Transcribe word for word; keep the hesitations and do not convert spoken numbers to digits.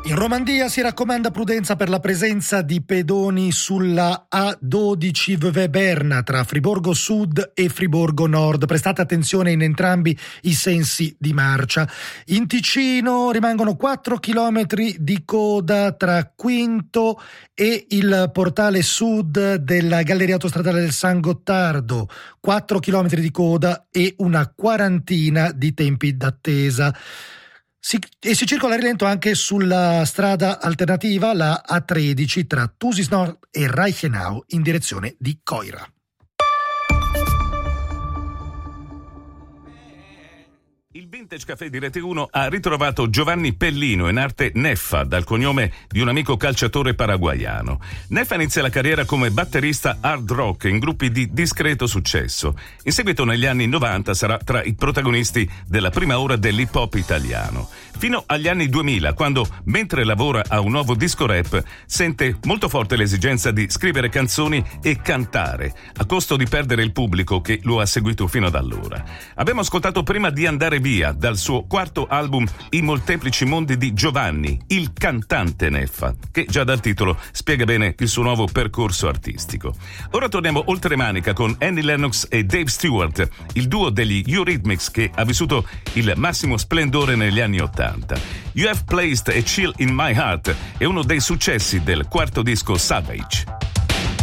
In Romandia si raccomanda prudenza per la presenza di pedoni sulla A dodici V V Berna tra Friburgo Sud e Friburgo Nord. Prestate attenzione in entrambi i sensi di marcia. In Ticino rimangono quattro chilometri di coda tra Quinto e il portale sud della Galleria Autostradale del San Gottardo. quattro chilometri di coda e una quarantina di tempi d'attesa. Si, e si circola a rilento anche sulla strada alternativa, la A tredici, tra Thusis Nord e Reichenau in direzione di Coira. Il Vintage Café di Rete uno ha ritrovato Giovanni Pellino, in arte Neffa, dal cognome di un amico calciatore paraguaiano. Neffa inizia la carriera come batterista hard rock in gruppi di discreto successo. In seguito, negli anni novanta, sarà tra i protagonisti della prima ora dell'hip hop italiano. Fino agli anni duemila, quando, mentre lavora a un nuovo disco rap, sente molto forte l'esigenza di scrivere canzoni e cantare, a costo di perdere il pubblico che lo ha seguito fino ad allora. Abbiamo ascoltato prima Di andare via, dal suo quarto album I molteplici mondi di Giovanni, il cantante Neffa, che già dal titolo spiega bene il suo nuovo percorso artistico. Ora torniamo oltre manica con Annie Lennox e Dave Stewart, il duo degli Eurythmics che ha vissuto il massimo splendore negli anni ottanta. You Have Placed a Chill in My Heart è uno dei successi del quarto disco Savage.